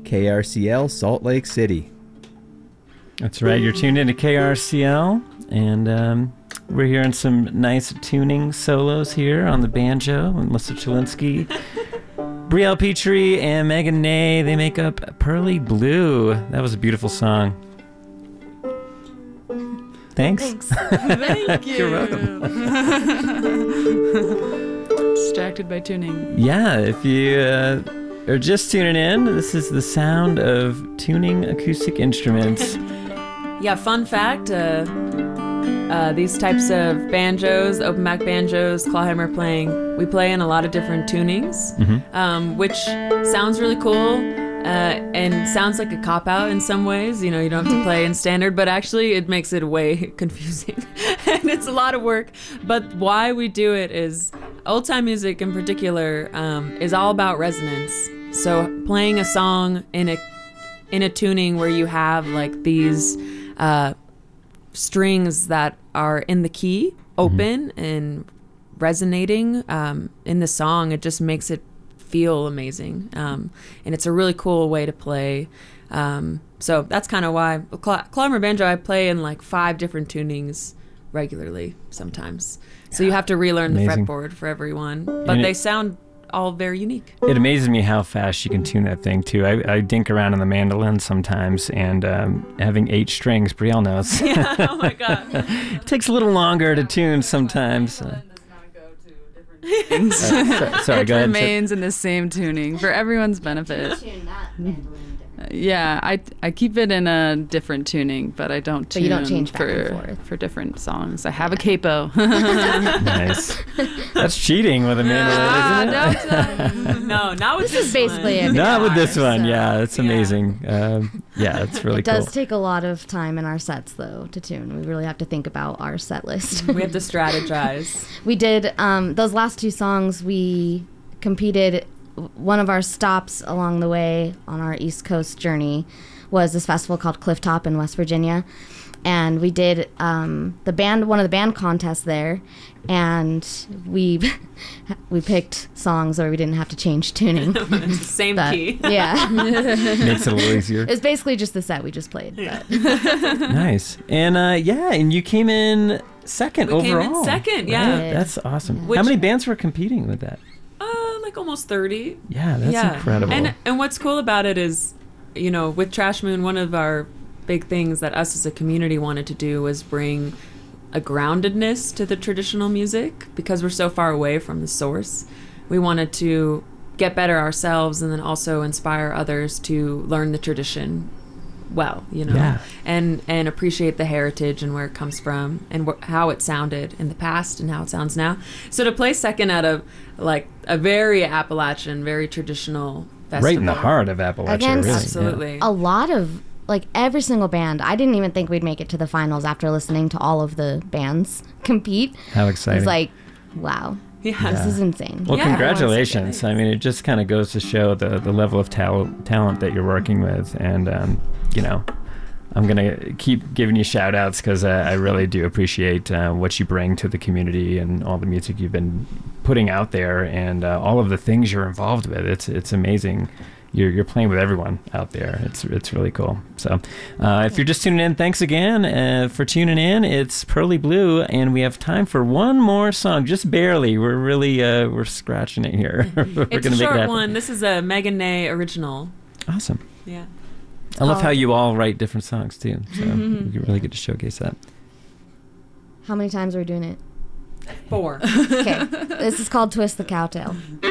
KRCL Salt Lake City. That's right. You're tuned into KRCL, and we're hearing some nice tuning solos here on the banjo with Melissa Chalinsky, Brielle Petrie, and Megan Ney. They make up Pearly Blue. That was a beautiful song. Thanks. Thank you. You're welcome. Distracted by tuning. Yeah, if you are just tuning in, this is the sound of tuning acoustic instruments. Yeah, fun fact, these types of banjos, open back banjos, clawhammer playing, we play in a lot of different tunings, which sounds really cool and sounds like a cop-out in some ways. You know, you don't have to play in standard, but actually it makes it way confusing. And it's a lot of work. But why we do it is old-time music in particular is all about resonance. So playing a song in a tuning where you have like these strings that are in the key, open and resonating in the song, it just makes it feel amazing. And it's a really cool way to play. So that's kind of why clawhammer banjo I play in like 5 different tunings regularly sometimes. So you have to relearn Amazing. the fretboard for every one, but they sound all very unique. It amazes me how fast you can tune that thing too. I dink around on the mandolin sometimes, and having 8 strings, Brielle knows. Yeah, oh my god. It takes a little longer to tune sometimes. Sorry, Sorry, it go ahead. remains in the same tuning for everyone's benefit. Yeah, I keep it in a different tuning, but I don't tune But you don't change back and forth. for different songs. I have a capo. Nice. That's cheating with a mandolin, isn't it? No, not with This is basically one. a Not with guitar, this one. so- Yeah, it's amazing. Yeah, it's really It does cool. take a lot of time in our sets, though, to tune. We really have to think about our set list. We have to strategize. We did, those last 2 songs, we competed. One of our stops along the way on our East Coast journey was this festival called Clifftop in West Virginia. And we did one of the band contests there, and we picked songs where we didn't have to change tuning. Same But, key. yeah. Makes it a little easier. It's basically just the set we just played. But. Nice. And and you came in second We came overall. in second, yeah. Right? That's awesome. Which- How many bands were competing with that? Like almost 30. Yeah, that's incredible. And what's cool about it is, you know, with Trash Moon, one of our big things that us as a community wanted to do was bring a groundedness to the traditional music, because we're so far away from the source. We wanted to get better ourselves and then also inspire others to learn the tradition well, you know, Yeah. and appreciate the heritage and where it comes from and how it sounded in the past and how it sounds now. So to play second out of like a very Appalachian, very traditional festival. Right in the heart of Appalachia, Against- really. Absolutely. A lot of, like, every single band. I didn't even think we'd make it to the finals after listening to all of the bands compete. Yeah. How It exciting. was like, wow, Yeah. this is insane. Well, Yeah, congratulations. I mean, it just kind of goes to show the level of talent that you're working with. And, you know, I'm going to keep giving you shout outs because I really do appreciate what you bring to the community and all the music you've been putting out there and all of the things you're involved with. It's amazing. You're playing with everyone out there. It's really cool. So if you're just tuning in, thanks again for tuning in. It's Pearly Blue, and we have time for one more song, just barely. We're really we're scratching it here. We're It's gonna a make it short happen. one. This is a Megan Ney original. Awesome. Yeah. I love how you all write different songs too. So you really get to showcase that. How many times are we doing it? 4. Okay, this is called Twist the Cowtail.